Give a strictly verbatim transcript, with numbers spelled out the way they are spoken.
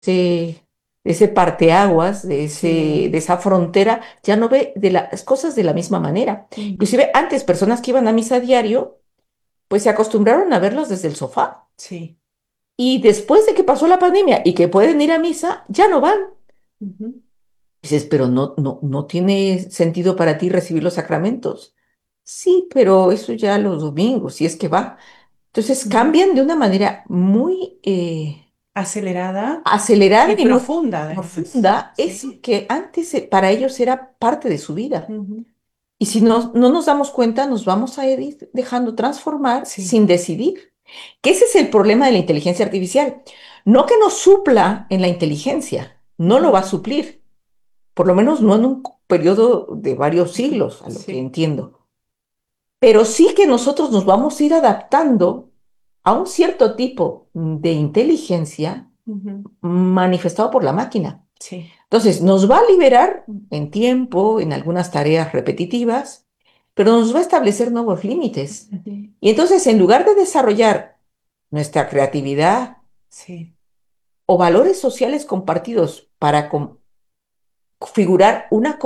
ese, de ese parteaguas, de ese, de Sí. esa frontera, ya no ve de las cosas de la misma manera. Ujú. Inclusive antes, personas que iban a misa a diario, pues se acostumbraron a verlos desde el sofá. Sí. Y después de que pasó la pandemia y que pueden ir a misa, ya no van. Ujú. Dices, pero no, no, no tiene sentido para ti recibir los sacramentos. Sí, pero eso ya los domingos, si es que va. Entonces Ujú. cambian de una manera muy eh, Acelerada acelerada y y muy profunda además. profunda eso Sí. que antes eh, para ellos era parte de su vida. Ujú. Y si no, no nos damos cuenta, nos vamos a ir dejando transformar Sí. sin decidir. Que ese es el problema de la inteligencia artificial. No que nos supla en la inteligencia, no lo Ujú. va a suplir, por lo menos no en un periodo de varios Ujú. siglos, a lo que Sí. entiendo. Pero sí que nosotros nos vamos a ir adaptando a un cierto tipo de inteligencia Ujú. manifestado por la máquina. Sí. Entonces, nos va a liberar en tiempo, en algunas tareas repetitivas, pero nos va a establecer nuevos límites. Ujú. Y entonces, en lugar de desarrollar nuestra creatividad Sí. o valores sociales compartidos para configurar una